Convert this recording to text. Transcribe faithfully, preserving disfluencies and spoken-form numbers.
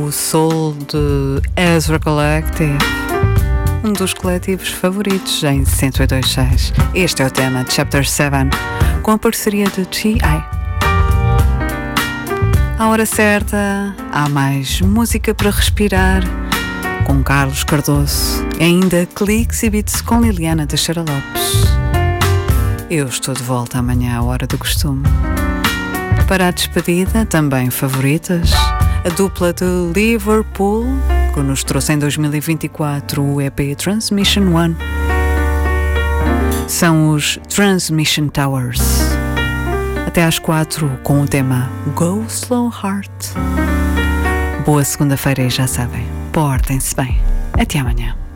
o soul de Ezra Collective, um dos coletivos favoritos em cento e dois ponto seis. Este é o tema de Chapter sete, com a parceria de T I. À hora certa, há mais música para respirar, com Carlos Cardoso, e ainda cliques e beats com Liliana Teixeira Lopes. Eu estou de volta amanhã à hora do costume. Para a despedida, também favoritas, a dupla de Liverpool, que nos trouxe em dois mil e vinte e quatro o E P Transmission One. São os Transmission Towers. Até às quatro com o tema Go Slow Heart. Boa segunda-feira e já sabem, portem-se bem. Até amanhã.